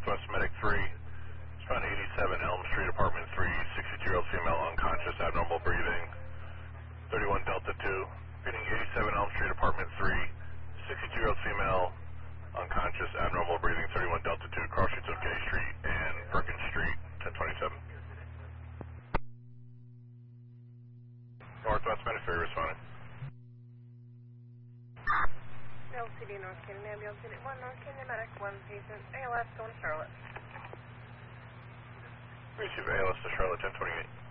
Northwest Medic 3. It's around 87 Elm Street, apartment 3, 62-year-old female, unconscious, abnormal breathing. 31 Delta 2. Reading 87 Elm Street, apartment 3, 62-year-old female, unconscious, abnormal breathing. 31 Delta 2, cross streets of Gay Street and Perkins Street, 1027. Northwest Medic 3 responding. LCD North Canyon Ambulance Unit 1, North Canyon Medic 1, patient ALS going to Charlotte. Receive ALS to Charlotte, 1028.